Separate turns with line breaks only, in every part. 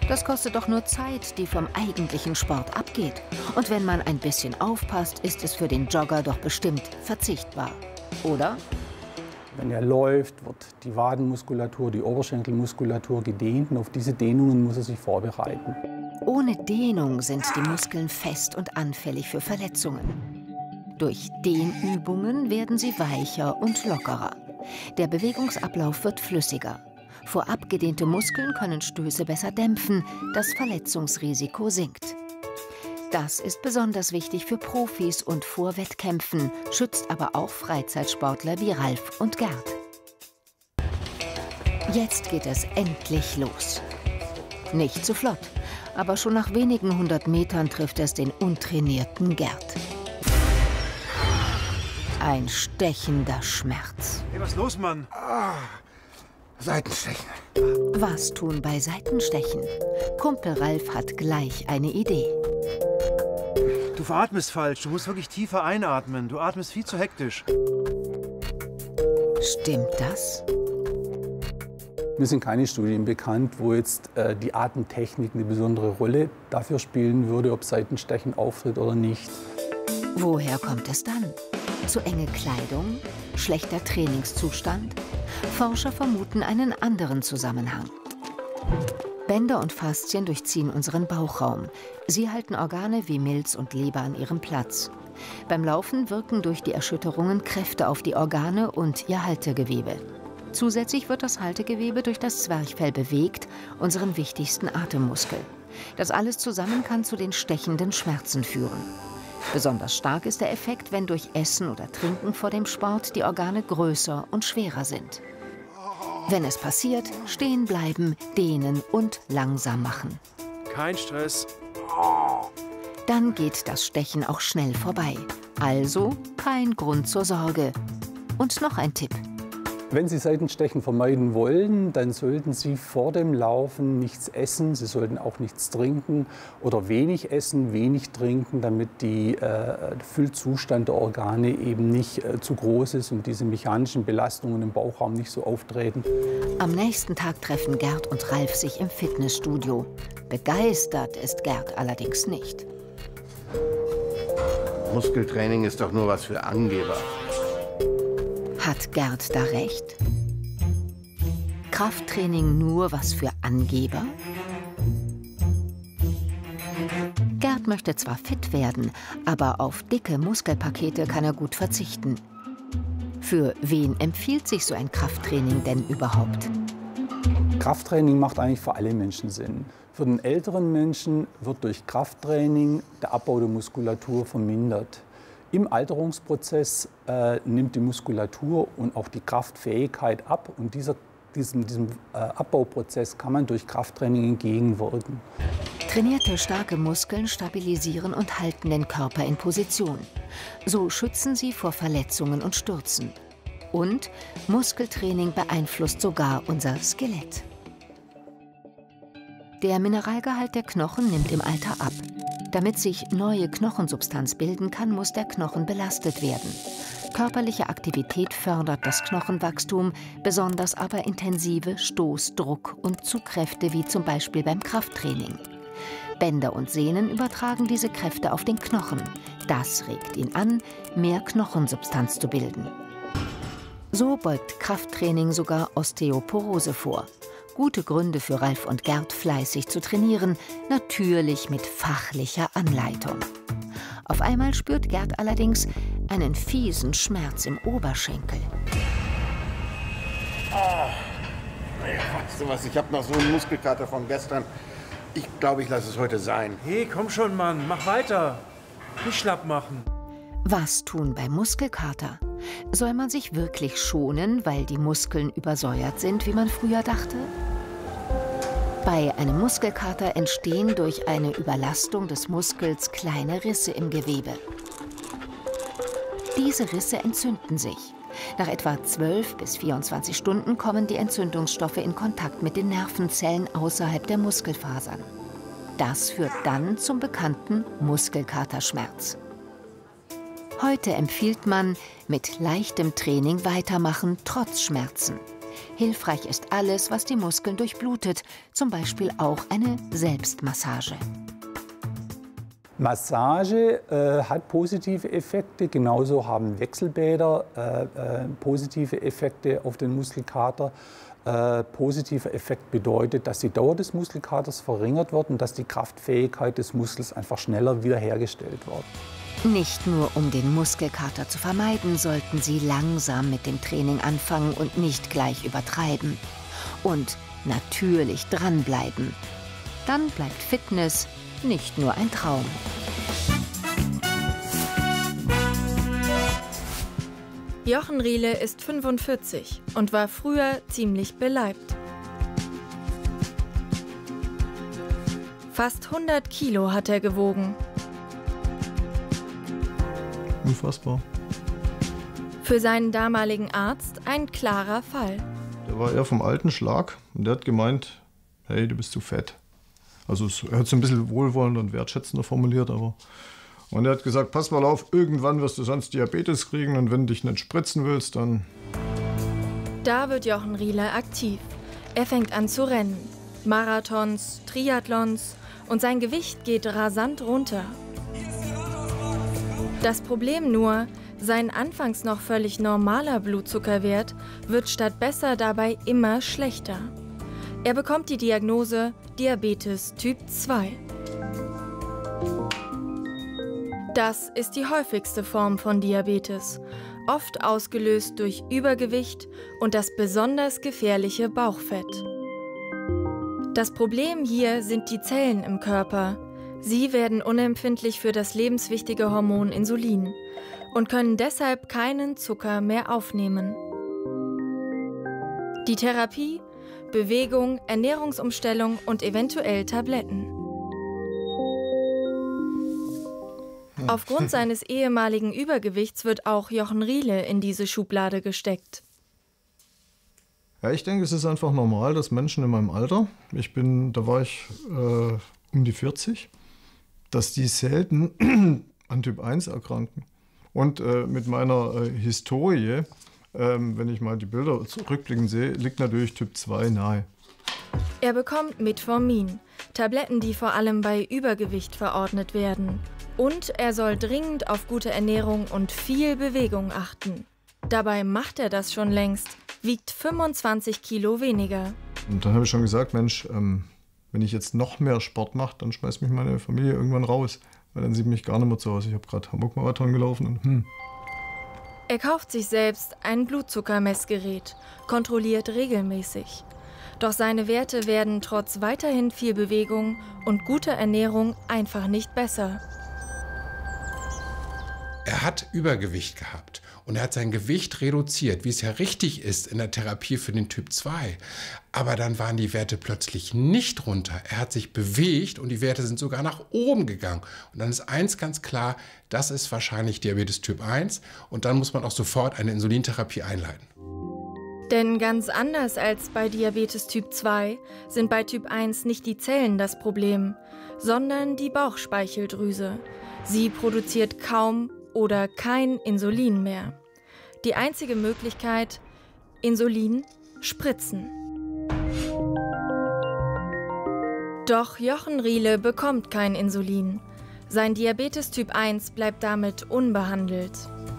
Das kostet doch nur Zeit, die vom eigentlichen Sport abgeht. Und wenn man ein bisschen aufpasst, ist es für den Jogger doch bestimmt verzichtbar. Oder?
Wenn er läuft, wird die Wadenmuskulatur, die Oberschenkelmuskulatur gedehnt und auf diese Dehnungen muss er sich vorbereiten.
Ohne Dehnung sind die Muskeln fest und anfällig für Verletzungen. Durch Dehnübungen werden sie weicher und lockerer. Der Bewegungsablauf wird flüssiger. Vorab gedehnte Muskeln können Stöße besser dämpfen, das Verletzungsrisiko sinkt. Das ist besonders wichtig für Profis und vor Wettkämpfen, schützt aber auch Freizeitsportler wie Ralf und Gerd. Jetzt geht es endlich los. Nicht zu flott, aber schon nach wenigen 100 Metern trifft es den untrainierten Gerd. Ein stechender Schmerz.
Hey, was ist los, Mann?
Seitenstechen.
Was tun bei Seitenstechen? Kumpel Ralf hat gleich eine Idee.
Du veratmest falsch. Du musst wirklich tiefer einatmen. Du atmest viel zu hektisch.
Stimmt das?
Mir sind keine Studien bekannt, wo jetzt die Atemtechnik eine besondere Rolle dafür spielen würde, ob Seitenstechen auftritt oder nicht.
Woher kommt es dann? Zu enge Kleidung? Schlechter Trainingszustand? Forscher vermuten einen anderen Zusammenhang. Bänder und Faszien durchziehen unseren Bauchraum. Sie halten Organe wie Milz und Leber an ihrem Platz. Beim Laufen wirken durch die Erschütterungen Kräfte auf die Organe und ihr Haltegewebe. Zusätzlich wird das Haltegewebe durch das Zwerchfell bewegt, unseren wichtigsten Atemmuskel. Das alles zusammen kann zu den stechenden Schmerzen führen. Besonders stark ist der Effekt, wenn durch Essen oder Trinken vor dem Sport die Organe größer und schwerer sind. Wenn es passiert, stehen bleiben, dehnen und langsam machen.
Kein Stress.
Dann geht das Stechen auch schnell vorbei. Also kein Grund zur Sorge. Und noch ein Tipp.
Wenn Sie Seitenstechen vermeiden wollen, dann sollten Sie vor dem Laufen nichts essen. Sie sollten auch nichts trinken oder wenig essen, wenig trinken, damit der Füllzustand der Organe eben nicht zu groß ist und diese mechanischen Belastungen im Bauchraum nicht so auftreten.
Am nächsten Tag treffen Gerd und Ralf sich im Fitnessstudio. Begeistert ist Gerd allerdings nicht.
Muskeltraining ist doch nur was für Angeber.
Hat Gerd da recht? Krafttraining nur was für Angeber? Gerd möchte zwar fit werden, aber auf dicke Muskelpakete kann er gut verzichten. Für wen empfiehlt sich so ein Krafttraining denn überhaupt?
Krafttraining macht eigentlich für alle Menschen Sinn. Für den älteren Menschen wird durch Krafttraining der Abbau der Muskulatur vermindert. Im Alterungsprozess nimmt die Muskulatur und auch die Kraftfähigkeit ab. Und diesem Abbauprozess kann man durch Krafttraining entgegenwirken.
Trainierte, starke Muskeln stabilisieren und halten den Körper in Position. So schützen sie vor Verletzungen und Stürzen. Und Muskeltraining beeinflusst sogar unser Skelett. Der Mineralgehalt der Knochen nimmt im Alter ab. Damit sich neue Knochensubstanz bilden kann, muss der Knochen belastet werden. Körperliche Aktivität fördert das Knochenwachstum, besonders aber intensive Stoß-, Druck- und Zugkräfte wie zum Beispiel beim Krafttraining. Bänder und Sehnen übertragen diese Kräfte auf den Knochen. Das regt ihn an, mehr Knochensubstanz zu bilden. So beugt Krafttraining sogar Osteoporose vor. Gute Gründe für Ralf und Gerd, fleißig zu trainieren, natürlich mit fachlicher Anleitung. Auf einmal spürt Gerd allerdings einen fiesen Schmerz im Oberschenkel.
Weißt du was, ich habe noch so einen Muskelkater von gestern. Ich glaube, ich lasse es heute sein.
Hey, komm schon, Mann. Mach weiter. Nicht schlapp machen.
Was tun bei Muskelkater? Soll man sich wirklich schonen, weil die Muskeln übersäuert sind, wie man früher dachte? Bei einem Muskelkater entstehen durch eine Überlastung des Muskels kleine Risse im Gewebe. Diese Risse entzünden sich. Nach etwa 12 bis 24 Stunden kommen die Entzündungsstoffe in Kontakt mit den Nervenzellen außerhalb der Muskelfasern. Das führt dann zum bekannten Muskelkaterschmerz. Heute empfiehlt man, mit leichtem Training weitermachen, trotz Schmerzen. Hilfreich ist alles, was die Muskeln durchblutet, zum Beispiel auch eine Selbstmassage.
Massage hat positive Effekte, genauso haben Wechselbäder positive Effekte auf den Muskelkater. Positiver Effekt bedeutet, dass die Dauer des Muskelkaters verringert wird und dass die Kraftfähigkeit des Muskels einfach schneller wiederhergestellt wird.
Nicht nur um den Muskelkater zu vermeiden, sollten Sie langsam mit dem Training anfangen und nicht gleich übertreiben. Und natürlich dranbleiben. Dann bleibt Fitness nicht nur ein Traum.
Jochen Riele ist 45 und war früher ziemlich beleibt. Fast 100 Kilo hat er gewogen.
Unfassbar.
Für seinen damaligen Arzt ein klarer Fall.
Der war eher vom alten Schlag und der hat gemeint, hey, du bist zu fett. Also er hat es ein bisschen wohlwollender und wertschätzender formuliert, aber... Und er hat gesagt, pass mal auf, irgendwann wirst du sonst Diabetes kriegen und wenn du dich nicht spritzen willst, dann...
Da wird Jochen Riele aktiv. Er fängt an zu rennen. Marathons, Triathlons und sein Gewicht geht rasant runter. Das Problem nur, sein anfangs noch völlig normaler Blutzuckerwert wird statt besser dabei immer schlechter. Er bekommt die Diagnose Diabetes Typ 2. Das ist die häufigste Form von Diabetes, oft ausgelöst durch Übergewicht und das besonders gefährliche Bauchfett. Das Problem hier sind die Zellen im Körper. Sie werden unempfindlich für das lebenswichtige Hormon Insulin und können deshalb keinen Zucker mehr aufnehmen. Die Therapie: Bewegung, Ernährungsumstellung und eventuell Tabletten. Aufgrund seines ehemaligen Übergewichts wird auch Jochen Riele in diese Schublade gesteckt.
Ja, ich denke, es ist einfach normal, dass Menschen in meinem Alter, da war ich um die 40, dass die selten an Typ 1 erkranken. Und mit meiner Historie, wenn ich mal die Bilder zurückblickend sehe, liegt natürlich Typ 2 nahe.
Er bekommt Metformin, Tabletten, die vor allem bei Übergewicht verordnet werden. Und er soll dringend auf gute Ernährung und viel Bewegung achten. Dabei macht er das schon längst, wiegt 25 Kilo weniger.
Und dann habe ich schon gesagt, Mensch, wenn ich jetzt noch mehr Sport mache, dann schmeißt mich meine Familie irgendwann raus. Weil dann sieht mich gar nicht mehr zu Hause. Ich habe gerade Hamburg-Marathon gelaufen und
Er kauft sich selbst ein Blutzuckermessgerät, kontrolliert regelmäßig. Doch seine Werte werden trotz weiterhin viel Bewegung und guter Ernährung einfach nicht besser.
Er hat Übergewicht gehabt und er hat sein Gewicht reduziert, wie es ja richtig ist in der Therapie für den Typ 2. Aber dann waren die Werte plötzlich nicht runter. Er hat sich bewegt und die Werte sind sogar nach oben gegangen. Und dann ist eins ganz klar, das ist wahrscheinlich Diabetes Typ 1 und dann muss man auch sofort eine Insulintherapie einleiten.
Denn ganz anders als bei Diabetes Typ 2 sind bei Typ 1 nicht die Zellen das Problem, sondern die Bauchspeicheldrüse. Sie produziert kaum oder kein Insulin mehr. Die einzige Möglichkeit: Insulin spritzen. Doch Jochen Riele bekommt kein Insulin. Sein Diabetes Typ 1 bleibt damit unbehandelt.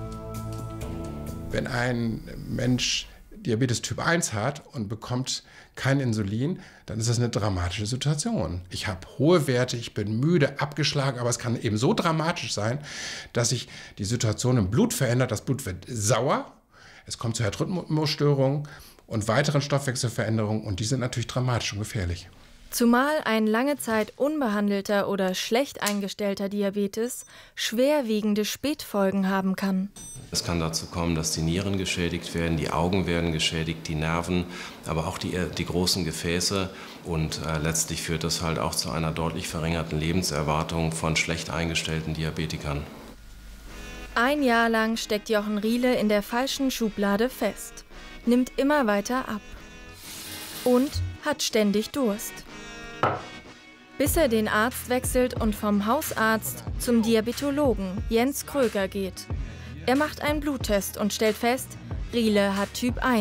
Wenn ein Mensch Diabetes Typ 1 hat und bekommt kein Insulin, dann ist das eine dramatische Situation. Ich habe hohe Werte, ich bin müde, abgeschlagen, aber es kann eben so dramatisch sein, dass sich die Situation im Blut verändert. Das Blut wird sauer, es kommt zu Herzrhythmusstörungen und weiteren Stoffwechselveränderungen und die sind natürlich dramatisch und gefährlich.
Zumal ein lange Zeit unbehandelter oder schlecht eingestellter Diabetes schwerwiegende Spätfolgen haben kann.
Es kann dazu kommen, dass die Nieren geschädigt werden, die Augen werden geschädigt, die Nerven, aber auch die großen Gefäße. Und letztlich führt das halt auch zu einer deutlich verringerten Lebenserwartung von schlecht eingestellten Diabetikern.
Ein Jahr lang steckt Jochen Riele in der falschen Schublade fest, nimmt immer weiter ab und hat ständig Durst. Bis er den Arzt wechselt und vom Hausarzt zum Diabetologen Jens Kröger geht. Er macht einen Bluttest und stellt fest, Riele hat Typ 1,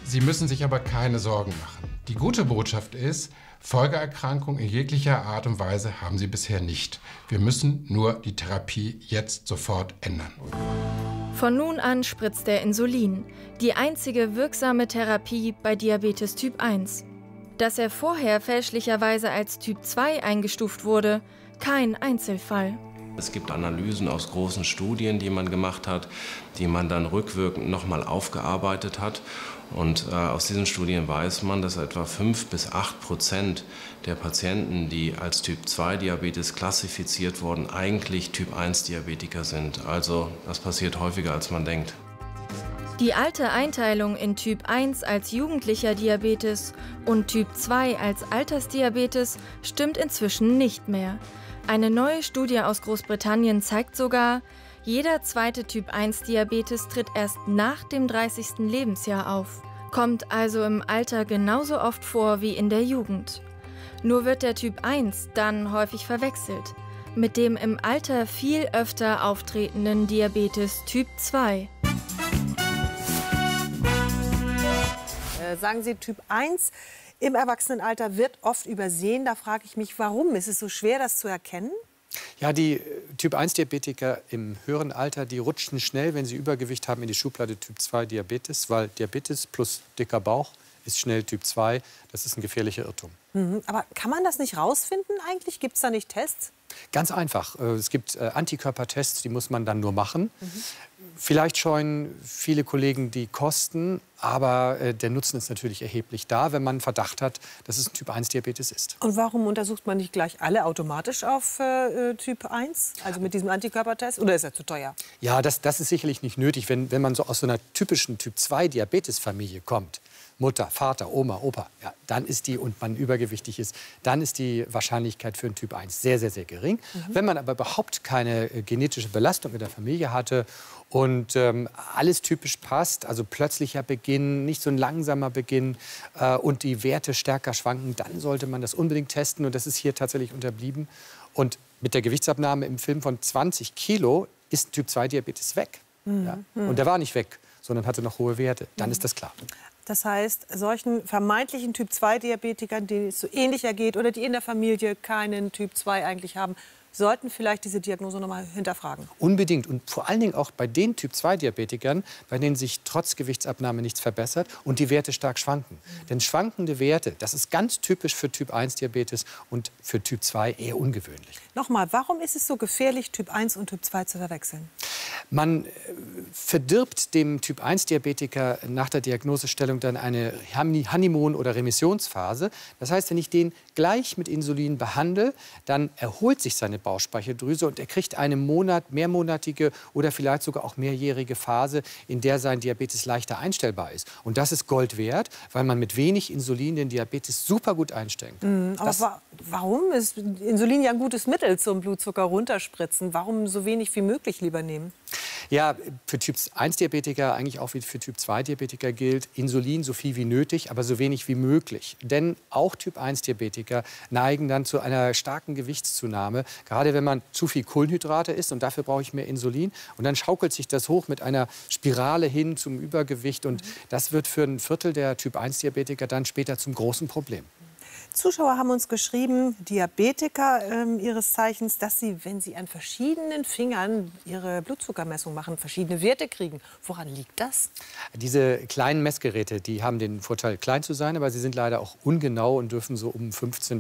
Sie müssen sich aber keine Sorgen machen. Die gute Botschaft ist, Folgeerkrankungen in jeglicher Art und Weise haben Sie bisher nicht. Wir müssen nur die Therapie jetzt sofort ändern.
Von nun an spritzt er Insulin, die einzige wirksame Therapie bei Diabetes Typ 1. Dass er vorher fälschlicherweise als Typ 2 eingestuft wurde, kein Einzelfall.
Es gibt Analysen aus großen Studien, die man gemacht hat, die man dann rückwirkend nochmal aufgearbeitet hat. Und aus diesen Studien weiß man, dass etwa 5–8% der Patienten, die als Typ-2-Diabetes klassifiziert wurden, eigentlich Typ-1-Diabetiker sind. Also das passiert häufiger, als man denkt.
Die alte Einteilung in Typ 1 als jugendlicher Diabetes und Typ 2 als Altersdiabetes stimmt inzwischen nicht mehr. Eine neue Studie aus Großbritannien zeigt sogar, jeder zweite Typ-1-Diabetes tritt erst nach dem 30. Lebensjahr auf, kommt also im Alter genauso oft vor wie in der Jugend. Nur wird der Typ 1 dann häufig verwechselt mit dem im Alter viel öfter auftretenden Diabetes Typ 2.
Sagen Sie, Typ 1 im Erwachsenenalter wird oft übersehen. Da frage ich mich, warum? Ist es so schwer, das zu erkennen?
Ja, die Typ-1-Diabetiker im höheren Alter, die rutschen schnell, wenn sie Übergewicht haben, in die Schublade Typ-2-Diabetes, weil Diabetes plus dicker Bauch ist schnell Typ 2. Das ist ein gefährlicher Irrtum.
Aber kann man das nicht rausfinden eigentlich? Gibt es da nicht Tests?
Ganz einfach. Es gibt Antikörpertests, die muss man dann nur machen. Vielleicht scheuen viele Kollegen die Kosten, aber der Nutzen ist natürlich erheblich da, wenn man Verdacht hat, dass es ein Typ-1-Diabetes ist.
Und warum untersucht man nicht gleich alle automatisch auf Typ 1, also mit diesem Antikörpertest? Oder ist er zu teuer?
Ja, das ist sicherlich nicht nötig, wenn man so aus so einer typischen Typ-2-Diabetes-Familie kommt. Mutter, Vater, Oma, Opa, ja, dann ist die, und man übergewichtig ist, dann ist die Wahrscheinlichkeit für ein Typ 1 sehr, sehr, sehr gering. Wenn man aber überhaupt keine genetische Belastung in der Familie hatte und alles typisch passt, also plötzlicher Beginn, nicht so ein langsamer Beginn und die Werte stärker schwanken, dann sollte man das unbedingt testen, und das ist hier tatsächlich unterblieben. Und mit der Gewichtsabnahme im Film von 20 Kilo ist Typ-2-Diabetes weg. Ja? Und der war nicht weg, sondern hatte noch hohe Werte. Dann ist das klar.
Das heißt, solchen vermeintlichen Typ-2-Diabetikern, denen es so ähnlich ergeht oder die in der Familie keinen Typ 2 eigentlich haben, sollten vielleicht diese Diagnose noch mal hinterfragen.
Unbedingt. Und vor allen Dingen auch bei den Typ-2-Diabetikern, bei denen sich trotz Gewichtsabnahme nichts verbessert und die Werte stark schwanken. Denn schwankende Werte, das ist ganz typisch für Typ-1-Diabetes und für Typ 2 eher ungewöhnlich.
Nochmal, warum ist es so gefährlich, Typ 1 und Typ 2 zu verwechseln?
Man verdirbt dem Typ-1-Diabetiker nach der Diagnosestellung dann eine Honeymoon- oder Remissionsphase. Das heißt, wenn ich den gleich mit Insulin behandle, dann erholt sich seine Bauchspeicheldrüse und er kriegt eine mehrmonatige oder vielleicht sogar auch mehrjährige Phase, in der sein Diabetes leichter einstellbar ist. Und das ist Gold wert, weil man mit wenig Insulin den Diabetes super gut einstellen kann.
Aber warum ist Insulin ja ein gutes Mittel zum Blutzucker runterspritzen? Warum so wenig wie möglich lieber nehmen?
Ja, für Typ-1-Diabetiker, eigentlich auch wie für Typ-2-Diabetiker gilt, Insulin so viel wie nötig, aber so wenig wie möglich. Denn auch Typ-1-Diabetiker neigen dann zu einer starken Gewichtszunahme, gerade wenn man zu viel Kohlenhydrate isst, und dafür brauche ich mehr Insulin. Und dann schaukelt sich das hoch mit einer Spirale hin zum Übergewicht, und das wird für ein Viertel der Typ-1-Diabetiker dann später zum großen Problem.
Zuschauer haben uns geschrieben, Diabetiker ihres Zeichens, dass sie, wenn sie an verschiedenen Fingern ihre Blutzuckermessung machen, verschiedene Werte kriegen. Woran liegt das?
Diese kleinen Messgeräte, die haben den Vorteil, klein zu sein, aber sie sind leider auch ungenau und dürfen so um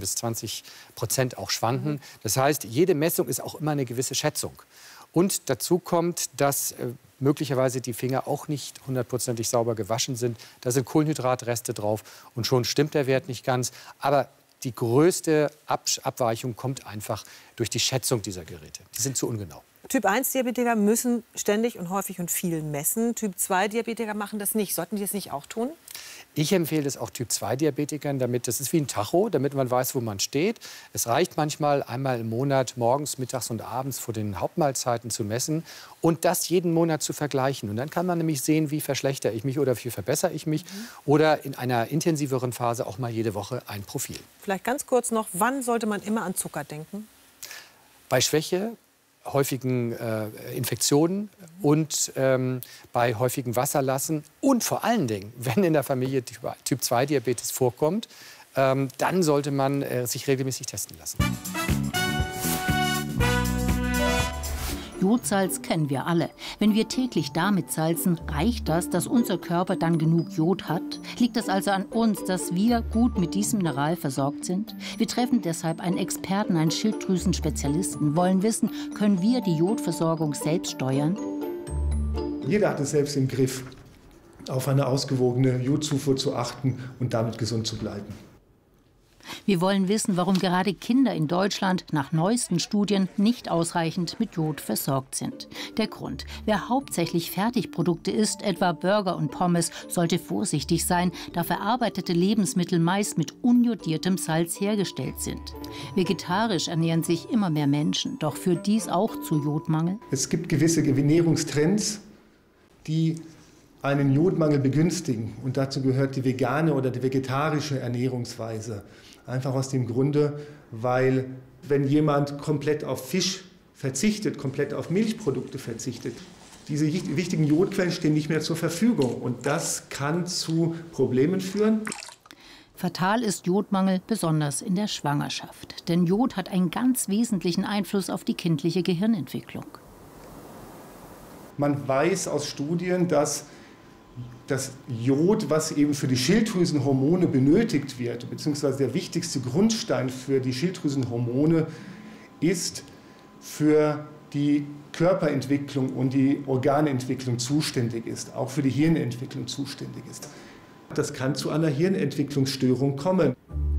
15–20% auch schwanken. Das heißt, jede Messung ist auch immer eine gewisse Schätzung. Und dazu kommt, dass möglicherweise die Finger auch nicht hundertprozentig sauber gewaschen sind. Da sind Kohlenhydratreste drauf und schon stimmt der Wert nicht ganz. Aber die größte Abweichung kommt einfach durch die Schätzung dieser Geräte. Die sind zu ungenau.
Typ-1-Diabetiker müssen ständig und häufig und viel messen. Typ-2-Diabetiker machen das nicht. Sollten die das nicht auch tun?
Ich empfehle es auch Typ-2-Diabetikern, das ist wie ein Tacho, damit man weiß, wo man steht. Es reicht manchmal einmal im Monat, morgens, mittags und abends vor den Hauptmahlzeiten zu messen und das jeden Monat zu vergleichen. Und dann kann man nämlich sehen, wie verschlechter ich mich oder wie verbessere ich mich. Oder in einer intensiveren Phase auch mal jede Woche ein Profil.
Vielleicht ganz kurz noch, wann sollte man immer an Zucker denken?
Bei Schwäche, häufigen Infektionen und bei häufigen Wasserlassen. Und vor allen Dingen, wenn in der Familie Typ-2-Diabetes vorkommt, dann sollte man sich regelmäßig testen lassen.
Jodsalz kennen wir alle. Wenn wir täglich damit salzen, reicht das, dass unser Körper dann genug Jod hat? Liegt es also an uns, dass wir gut mit diesem Mineral versorgt sind? Wir treffen deshalb einen Experten, einen Schilddrüsenspezialisten, wollen wissen, können wir die Jodversorgung selbst steuern?
Jeder hat es selbst im Griff, auf eine ausgewogene Jodzufuhr zu achten und damit gesund zu bleiben.
Wir wollen wissen, warum gerade Kinder in Deutschland nach neuesten Studien nicht ausreichend mit Jod versorgt sind. Der Grund: Wer hauptsächlich Fertigprodukte isst, etwa Burger und Pommes, sollte vorsichtig sein, da verarbeitete Lebensmittel meist mit unjodiertem Salz hergestellt sind. Vegetarisch ernähren sich immer mehr Menschen, doch führt dies auch zu Jodmangel?
Es gibt gewisse Ernährungstrends, die einen Jodmangel begünstigen. Und dazu gehört die vegane oder die vegetarische Ernährungsweise. Einfach aus dem Grunde, weil wenn jemand komplett auf Fisch verzichtet, komplett auf Milchprodukte verzichtet, diese wichtigen Jodquellen stehen nicht mehr zur Verfügung. Und das kann zu Problemen führen.
Fatal ist Jodmangel besonders in der Schwangerschaft. Denn Jod hat einen ganz wesentlichen Einfluss auf die kindliche Gehirnentwicklung.
Man weiß aus Studien, dass das Jod, was eben für die Schilddrüsenhormone benötigt wird, beziehungsweise der wichtigste Grundstein für die Schilddrüsenhormone ist, für die Körperentwicklung und die Organentwicklung zuständig ist, auch für die Hirnentwicklung zuständig ist. Das kann zu einer Hirnentwicklungsstörung kommen.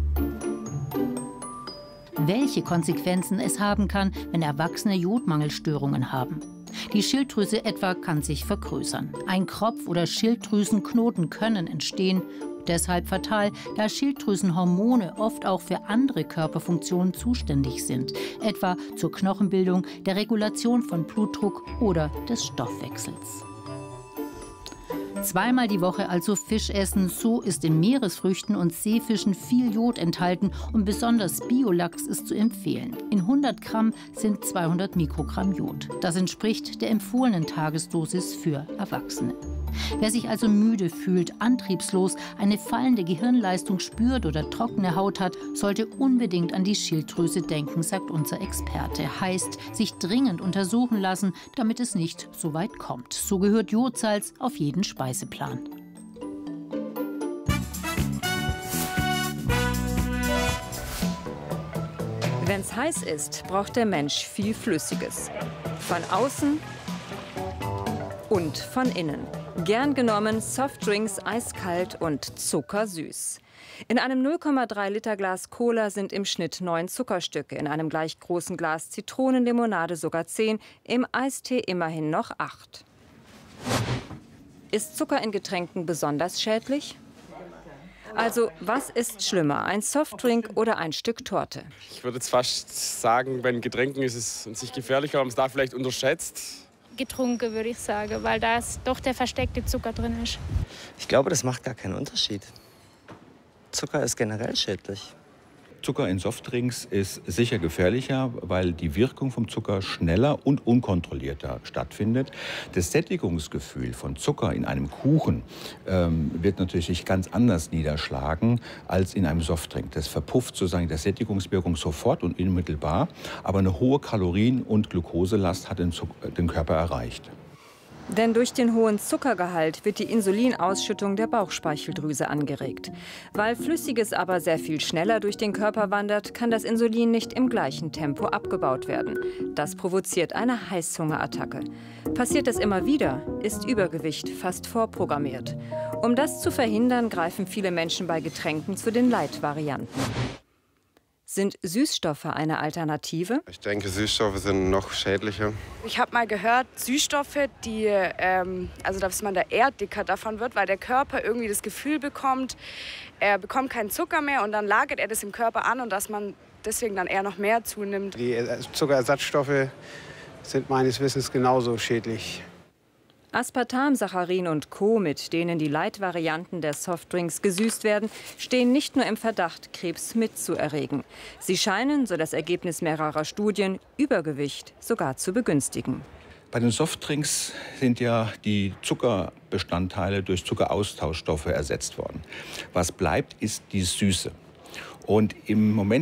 Welche Konsequenzen es haben kann, wenn Erwachsene Jodmangelstörungen haben. Die Schilddrüse etwa kann sich vergrößern. Ein Kropf- oder Schilddrüsenknoten können entstehen. Deshalb fatal, da Schilddrüsenhormone oft auch für andere Körperfunktionen zuständig sind, etwa zur Knochenbildung, der Regulation von Blutdruck oder des Stoffwechsels. Zweimal die Woche also Fisch essen, so ist in Meeresfrüchten und Seefischen viel Jod enthalten und besonders Biolachs ist zu empfehlen. In 100 Gramm sind 200 Mikrogramm Jod. Das entspricht der empfohlenen Tagesdosis für Erwachsene. Wer sich also müde fühlt, antriebslos, eine fallende Gehirnleistung spürt oder trockene Haut hat, sollte unbedingt an die Schilddrüse denken, sagt unser Experte. Heißt, sich dringend untersuchen lassen, damit es nicht so weit kommt. So gehört Jodsalz auf jeden Speiseplan.
Wenn's heiß ist, braucht der Mensch viel Flüssiges. Von außen und von innen. Gern genommen Softdrinks eiskalt und zuckersüß. In einem 0,3 Liter Glas Cola sind im Schnitt 9 Zuckerstücke, in einem gleich großen Glas Zitronenlimonade sogar 10, im Eistee immerhin noch 8. Ist Zucker in Getränken besonders schädlich? Also, was ist schlimmer, ein Softdrink oder ein Stück Torte?
Ich würde jetzt fast sagen, bei den Getränken ist es an sich gefährlicher, aber man es da vielleicht unterschätzt.
Getrunken, würde ich sagen, weil da doch der versteckte Zucker drin ist.
Ich glaube, das macht gar keinen Unterschied. Zucker ist generell schädlich.
Zucker in Softdrinks ist sicher gefährlicher, weil die Wirkung vom Zucker schneller und unkontrollierter stattfindet. Das Sättigungsgefühl von Zucker in einem Kuchen wird natürlich ganz anders niederschlagen als in einem Softdrink. Das verpufft sozusagen der Sättigungswirkung sofort und unmittelbar, aber eine hohe Kalorien- und Glukoselast hat den Körper erreicht.
Denn durch den hohen Zuckergehalt wird die Insulinausschüttung der Bauchspeicheldrüse angeregt. Weil Flüssiges aber sehr viel schneller durch den Körper wandert, kann das Insulin nicht im gleichen Tempo abgebaut werden. Das provoziert eine Heißhungerattacke. Passiert es immer wieder, ist Übergewicht fast vorprogrammiert. Um das zu verhindern, greifen viele Menschen bei Getränken zu den Light-Varianten. Sind Süßstoffe eine Alternative?
Ich denke, Süßstoffe sind noch schädlicher.
Ich habe mal gehört, Süßstoffe, also dass man da eher dicker davon wird, weil der Körper irgendwie das Gefühl bekommt, er bekommt keinen Zucker mehr und dann lagert er das im Körper an und dass man deswegen dann eher noch mehr zunimmt.
Die Zuckerersatzstoffe sind meines Wissens genauso schädlich.
Aspartam, Saccharin und Co., mit denen die Light-Varianten der Softdrinks gesüßt werden, stehen nicht nur im Verdacht, Krebs mitzuerregen. Sie scheinen, so das Ergebnis mehrerer Studien, Übergewicht sogar zu begünstigen.
Bei den Softdrinks sind ja die Zuckerbestandteile durch Zuckeraustauschstoffe ersetzt worden. Was bleibt, ist die Süße. Und im Moment